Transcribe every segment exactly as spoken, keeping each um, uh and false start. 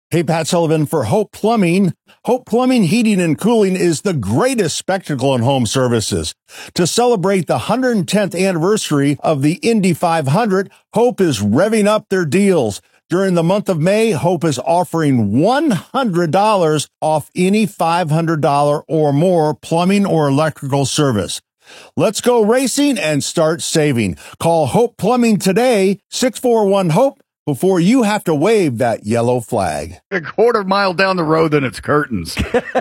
Hey, Pat Sullivan for Hope Plumbing. Hope Plumbing, Heating, and Cooling is the greatest spectacle in home services. To celebrate the one hundred tenth anniversary of the Indy five hundred, Hope is revving up their deals. During the month of May, Hope is offering one hundred dollars off any five hundred dollars or more plumbing or electrical service. Let's go racing and start saving. Call Hope Plumbing today, six four one HOPE, before you have to wave that yellow flag. A quarter mile down the road, then it's curtains.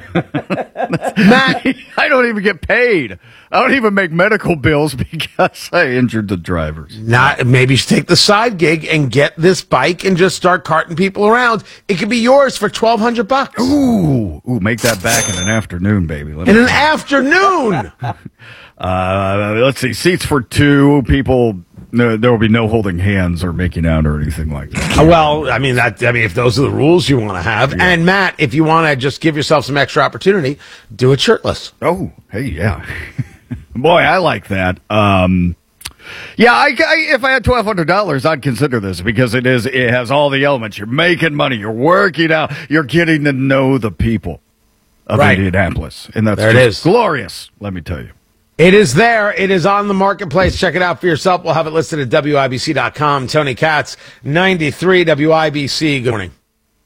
Matt, I don't even get paid. I don't even make medical bills because I injured the drivers. not maybe you should take the side gig and get this bike and just start carting people around. It could be yours for twelve hundred bucks. Ooh, ooh, make that back in an afternoon, baby. Let In me- an afternoon. Uh, let's see, seats for two people. No, there will be no holding hands or making out or anything like that. Uh, Well, I mean that. I mean, if those are the rules you want to have, and Matt, if you want to just give yourself some extra opportunity, do it shirtless. Oh, hey, yeah. Boy, I like that. Um, yeah, I, I, if I had twelve hundred dollars, I'd consider this because it is. It has all the elements. You're making money. You're working out. You're getting to know the people of Right. Indianapolis, and that's There it just is. glorious. Let me tell you. It is there. It is on the marketplace. Check it out for yourself. We'll have it listed at W I B C dot com. Tony Katz, ninety-three W I B C. Good morning.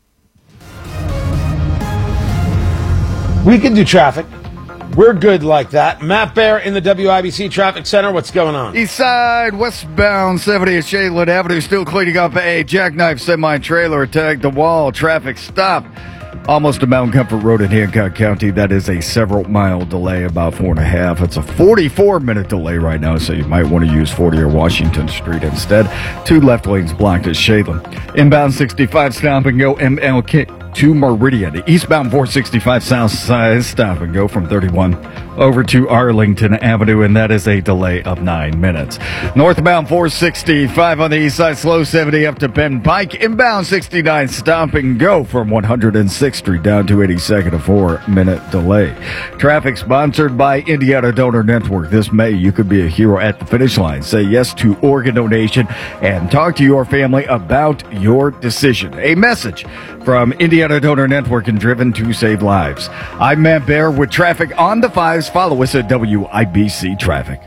We can do traffic. We're good like that. Matt Bear in the W I B C Traffic Center. What's going on? East side, westbound seventieth Shadeland Avenue, still cleaning up a jackknife semi-trailer attacked the wall. Traffic stop. Almost to Mount Comfort Road in Hancock County. That is a several mile delay, about four and a half. It's a forty-four minute delay right now, so you might want to use forty or Washington Street instead. Two left lanes blocked at Shadeland. Inbound sixty-five, stop and go M L K to Meridian. Eastbound four sixty-five south side, stop and go from thirty-one over to Arlington Avenue, and that is a delay of nine minutes. Northbound four sixty-five on the east side, slow seventy up to Penn Pike. Inbound sixty-nine, stop and go from one hundred sixth Street down to eighty-second, a four minute delay. Traffic sponsored by Indiana Donor Network. This May, you could be a hero at the finish line. Say yes to organ donation and talk to your family about your decision. A message from Indiana Donor Network and Driven to Save Lives. I'm Matt Bear with traffic on the fives. Follow us at W I B C Traffic.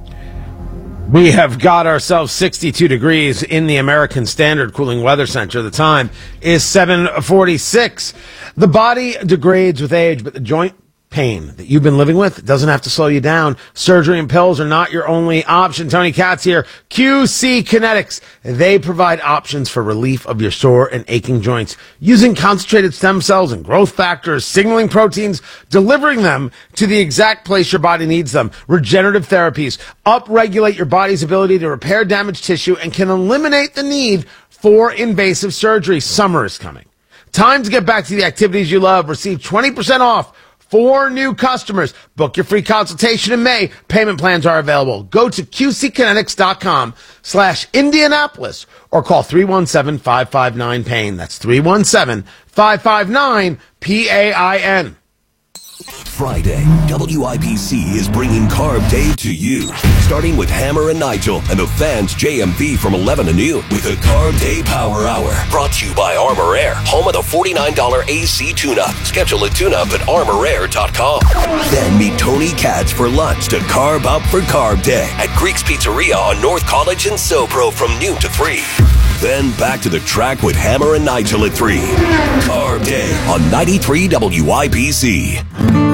We have got ourselves sixty-two degrees in the American Standard Cooling Weather Center. The time is seven forty-six. The body degrades with age, but the joint pain that you've been living with doesn't have to slow you down. Surgery and pills are not your only option. Tony Katz here. Q C Kinetics. They provide options for relief of your sore and aching joints using concentrated stem cells and growth factors, signaling proteins, delivering them to the exact place your body needs them. Regenerative therapies upregulate your body's ability to repair damaged tissue and can eliminate the need for invasive surgery. Summer is coming. Time to get back to the activities you love. Receive twenty percent off for new customers. Book your free consultation in May. Payment plans are available. Go to Q C kinetics dot com slash Indianapolis or call three one seven, five five nine, pain. That's three one seven, five five nine, P A I N. Friday, W I B C is bringing Carb Day to you. Starting with Hammer and Nigel and the fans J M V from eleven to noon with a Carb Day Power Hour. Brought to you by Armor Air, home of the forty-nine dollar A C tune-up. Schedule a tune-up at armor air dot com. Then meet Tony Katz for lunch to carb up for Carb Day at Greek's Pizzeria on North College and SoPro from noon to three. Then back to the track with Hammer and Nigel at three. Carb Day on ninety-three W I B C.